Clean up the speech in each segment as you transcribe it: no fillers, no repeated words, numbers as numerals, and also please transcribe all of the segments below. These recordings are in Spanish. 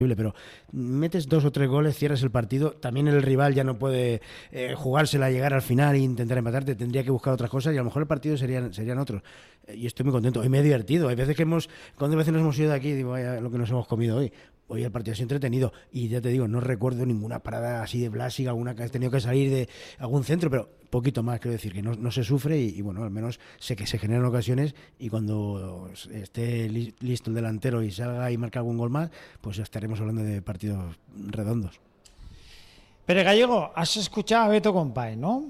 pero metes 2 o 3 goles, cierras el partido, también el rival ya no puede jugársela, llegar al final e intentar empatarte, tendría que buscar otras cosas y a lo mejor el partido serían otros. Y estoy muy contento, hoy me he divertido, hay veces cuando veces nos hemos ido de aquí, digo, vaya lo que nos hemos comido hoy. Hoy el partido ha sido entretenido y ya te digo, no recuerdo ninguna parada así de Blasi, alguna que has tenido que salir de algún centro, pero poquito más, quiero decir, que no se sufre y bueno, al menos sé que se generan ocasiones y cuando esté listo el delantero y salga y marque algún gol más, pues ya estaremos hablando de partidos redondos. Pere Gallego, has escuchado a Beto Compay, ¿no?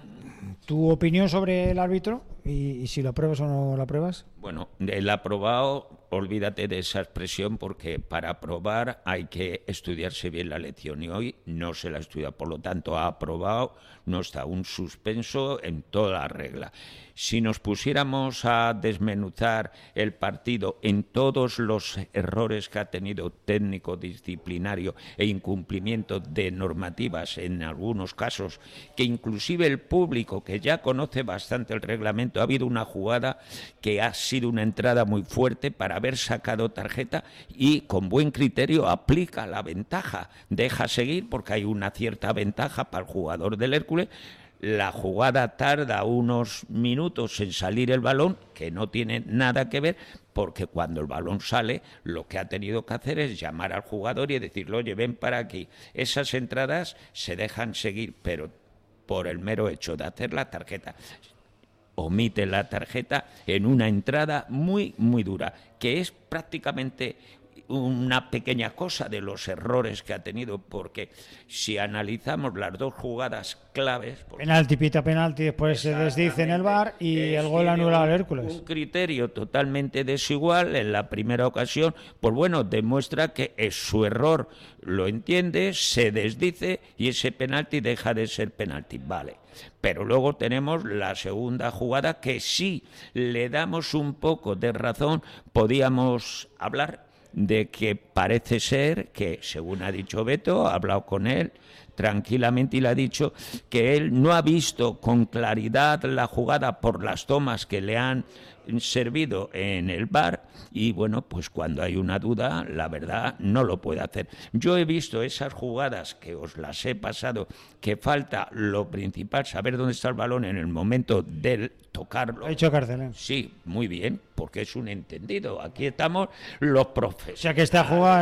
¿Tu opinión sobre el árbitro? ¿Y si lo apruebas o no lo apruebas? Bueno, el aprobado, olvídate de esa expresión porque para aprobar hay que estudiarse bien la lección y hoy no se la estudia, por lo tanto ha aprobado, no está un suspenso en toda la regla. Si nos pusiéramos a desmenuzar el partido en todos los errores que ha tenido técnico, disciplinario e incumplimiento de normativas en algunos casos, que inclusive el público que ya conoce bastante el reglamento, ha habido una jugada que ha sido una entrada muy fuerte para haber sacado tarjeta y con buen criterio aplica la ventaja, deja seguir porque hay una cierta ventaja para el jugador del Hércules. La jugada tarda unos minutos en salir el balón, que no tiene nada que ver, porque cuando el balón sale, lo que ha tenido que hacer es llamar al jugador y decirle, oye, ven para aquí. Esas entradas se dejan seguir, pero por el mero hecho de hacer la tarjeta, omite la tarjeta en una entrada muy, muy dura, que es prácticamente una pequeña cosa de los errores que ha tenido, porque si analizamos las dos jugadas claves... Penalti, pita penalti, después se desdice en el VAR y el gol anulado al Hércules. Un criterio totalmente desigual en la primera ocasión, pues bueno, demuestra que es su error, lo entiende, se desdice y ese penalti deja de ser penalti, vale. Pero luego tenemos la segunda jugada que sí le damos un poco de razón, podíamos hablar de que parece ser que, según ha dicho Beto, ha hablado con él tranquilamente y le ha dicho que él no ha visto con claridad la jugada por las tomas que le han servido en el VAR y bueno, pues cuando hay una duda, la verdad no lo puede hacer. Yo he visto esas jugadas que os las he pasado, que falta lo principal, saber dónde está el balón en el momento del tocarlo. Ha hecho Carcelén. Sí, muy bien, porque es un entendido. Aquí estamos los profes. O sea que este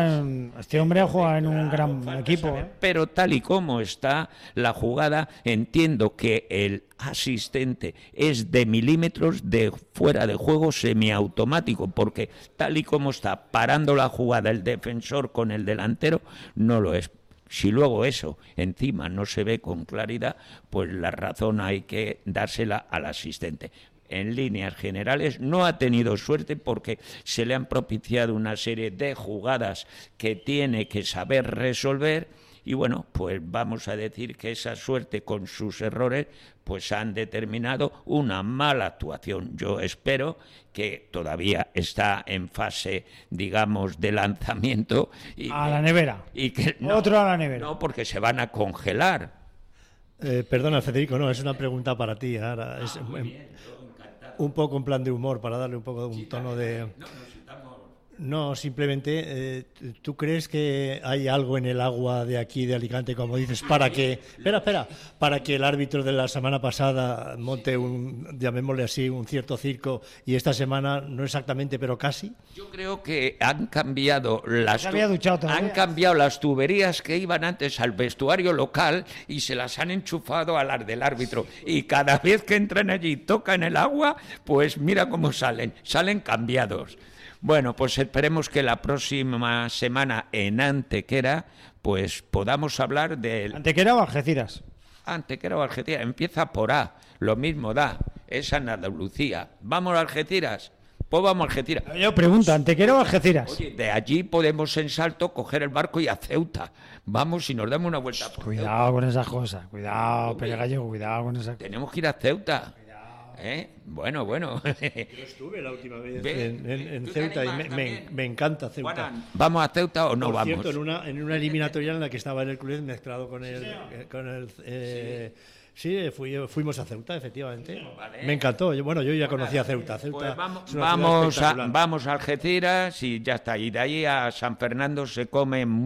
hombre ha jugado en un gran equipo. Pero tal y como está la jugada, entiendo que el asistente es de milímetros de fuera de juego semiautomático, porque tal y como está parando la jugada el defensor con el delantero, no lo es. Si luego eso encima no se ve con claridad, pues la razón hay que dársela al asistente. En líneas generales no ha tenido suerte porque se le han propiciado una serie de jugadas que tiene que saber resolver y bueno, pues vamos a decir que esa suerte con sus errores pues han determinado una mala actuación. Yo espero que todavía está en fase, digamos, de lanzamiento. A la nevera. Y que, Otro a la nevera. No, porque se van a congelar. Perdona, Federico, no, es una pregunta para ti. Ahora es un poco en plan de humor, para darle un poco de un tono de... No, simplemente, ¿tú crees que hay algo en el agua de aquí, de Alicante, como dices, para que... para que el árbitro de la semana pasada monte llamémosle así, un cierto circo, y esta semana, no exactamente, pero casi? Yo creo que han cambiado han cambiado las tuberías que iban antes al vestuario local y se las han enchufado a las del árbitro. Y cada vez que entran allí y tocan el agua, pues mira cómo salen cambiados. Bueno, pues esperemos que la próxima semana en Antequera pues podamos hablar del... ¿Antequera o Algeciras? Antequera o Algeciras, empieza por A, lo mismo da, es Andalucía. ¿Vamos a Algeciras? Pues vamos a Algeciras. Yo pregunto, ¿Antequera o Algeciras? Oye, de allí podemos en Salto coger el barco y a Ceuta. Vamos y nos damos una vuelta por Cuidado Ceuta. Con esas cosas, cuidado, Pere Gallego, cuidado con esas cosas. Tenemos que ir a Ceuta. Bueno. Yo estuve la última vez en Ceuta y me encanta Ceuta. ¿Vamos a Ceuta o no Por vamos? Cierto, en una eliminatoria en la que estaba el Hércules mezclado con el Sí, fuimos a Ceuta, efectivamente. Vale. Me encantó. Yo ya conocía Ceuta. Pues Es una vamos, ciudad espectacular. vamos a Algeciras y ya está. Y de ahí a San Fernando se come